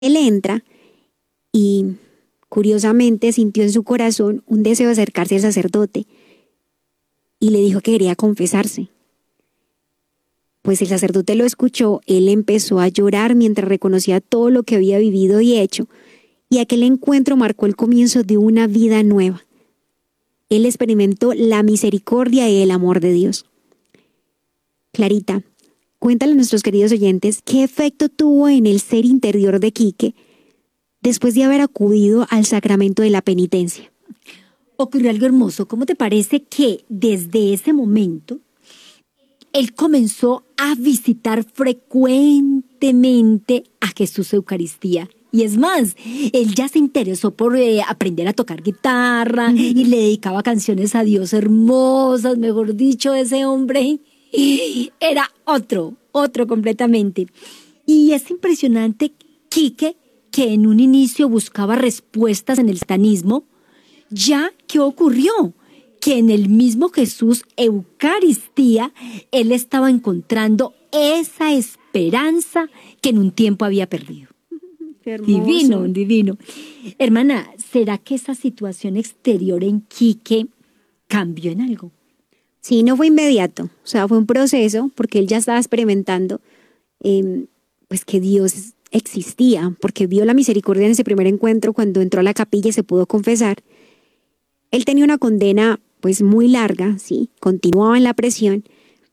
Él entra y curiosamente sintió en su corazón un deseo de acercarse al sacerdote y le dijo que quería confesarse. Pues el sacerdote lo escuchó, él empezó a llorar mientras reconocía todo lo que había vivido y hecho, y aquel encuentro marcó el comienzo de una vida nueva. Él experimentó la misericordia y el amor de Dios. Clarita, cuéntale a nuestros queridos oyentes qué efecto tuvo en el ser interior de Quique después de haber acudido al sacramento de la penitencia. Ocurrió algo hermoso. ¿Cómo te parece que desde ese momento él comenzó a visitar frecuentemente a Jesús Eucaristía? Y es más, él ya se interesó por aprender a tocar guitarra y le dedicaba canciones a Dios hermosas. Mejor dicho, ese hombre era otro completamente. Y es impresionante, Quique, que en un inicio buscaba respuestas en el satanismo. Ya, ¿qué ocurrió? Que en el mismo Jesús Eucaristía, él estaba encontrando esa esperanza que en un tiempo había perdido. Divino, divino. Hermana, ¿será que esa situación exterior en Quique cambió en algo? Sí, no fue inmediato, o sea, fue un proceso porque él ya estaba experimentando pues que Dios existía, porque vio la misericordia en ese primer encuentro cuando entró a la capilla y se pudo confesar. Él tenía una condena pues muy larga, ¿sí? Continuaba en la prisión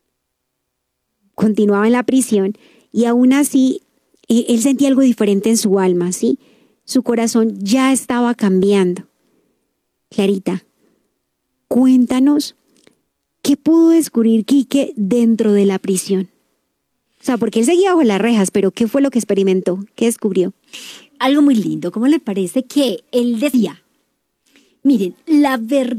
y aún así él sentía algo diferente en su alma, ¿sí? Su corazón ya estaba cambiando. Clarita, cuéntanos qué pudo descubrir Quique dentro de la prisión. O sea, porque él seguía bajo las rejas, pero ¿qué fue lo que experimentó? ¿Qué descubrió? Algo muy lindo. ¿Cómo le parece que él decía? Miren, la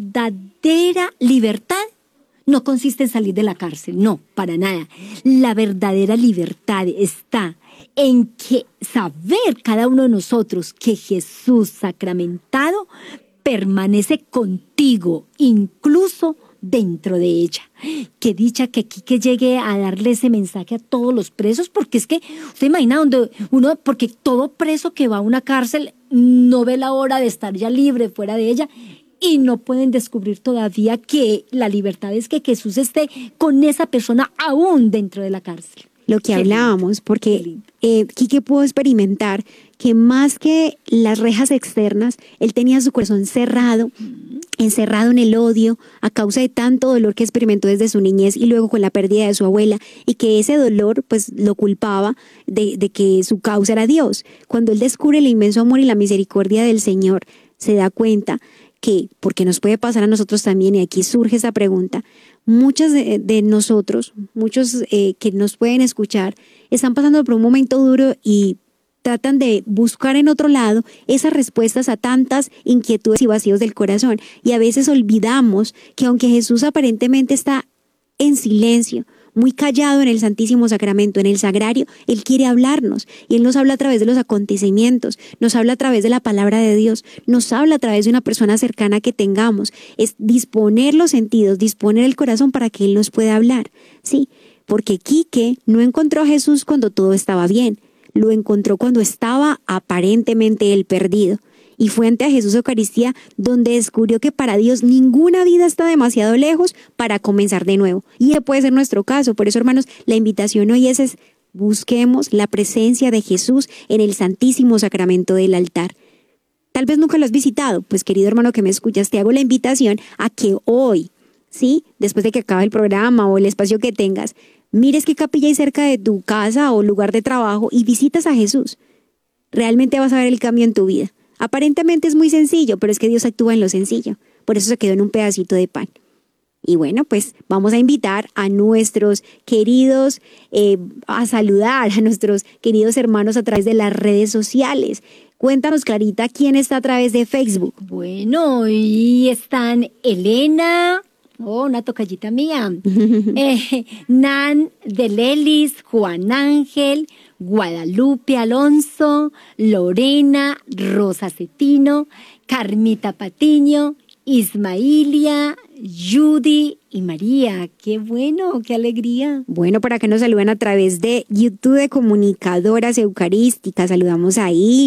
verdadera libertad no consiste en salir de la cárcel, no, para nada. La verdadera libertad está en que saber cada uno de nosotros que Jesús sacramentado permanece contigo, incluso dentro de ella. Qué dicha que Quique llegue a darle ese mensaje a todos los presos, porque es que, usted imagina donde uno, porque todo preso que va a una cárcel no ve la hora de estar ya libre fuera de ella, y no pueden descubrir todavía que la libertad es que Jesús esté con esa persona aún dentro de la cárcel. Lo que hablábamos, porque Quique pudo experimentar que más que las rejas externas, él tenía su corazón cerrado, encerrado en el odio a causa de tanto dolor que experimentó desde su niñez y luego con la pérdida de su abuela, y que ese dolor pues lo culpaba de que su causa era Dios. Cuando él descubre el inmenso amor y la misericordia del Señor, se da cuenta que, porque nos puede pasar a nosotros también, y aquí surge esa pregunta, muchos de nosotros, muchos que nos pueden escuchar, están pasando por un momento duro y tratan de buscar en otro lado esas respuestas a tantas inquietudes y vacíos del corazón. Y a veces olvidamos que aunque Jesús aparentemente está en silencio, muy callado en el Santísimo Sacramento, en el Sagrario, Él quiere hablarnos. Y Él nos habla a través de los acontecimientos, nos habla a través de la palabra de Dios, nos habla a través de una persona cercana que tengamos. Es disponer los sentidos, disponer el corazón para que Él nos pueda hablar. Sí, porque Quique no encontró a Jesús cuando todo estaba bien, lo encontró cuando estaba aparentemente él perdido. Y fue ante Jesús Eucaristía donde descubrió que para Dios ninguna vida está demasiado lejos para comenzar de nuevo. Y ese puede ser nuestro caso. Por eso, hermanos, la invitación hoy es busquemos la presencia de Jesús en el Santísimo Sacramento del altar. Tal vez nunca lo has visitado. Pues, querido hermano que me escuchas, te hago la invitación a que hoy, ¿sí? Después de que acabe el programa o el espacio que tengas, mires qué capilla hay cerca de tu casa o lugar de trabajo y visitas a Jesús. Realmente vas a ver el cambio en tu vida. Aparentemente es muy sencillo, pero es que Dios actúa en lo sencillo. Por eso se quedó en un pedacito de pan. Y bueno, pues vamos a invitar a nuestros queridos, a saludar a nuestros queridos hermanos a través de las redes sociales. Cuéntanos, Clarita, ¿quién está a través de Facebook? Bueno, y están Elena, una tocallita mía, Nan de Lelis, Juan Ángel, Guadalupe Alonso, Lorena, Rosa Cetino, Carmita Patiño, Ismailia, Judy y María. ¡Qué bueno! ¡Qué alegría! Bueno, para que nos saluden a través de YouTube de Comunicadoras Eucarísticas. Saludamos ahí.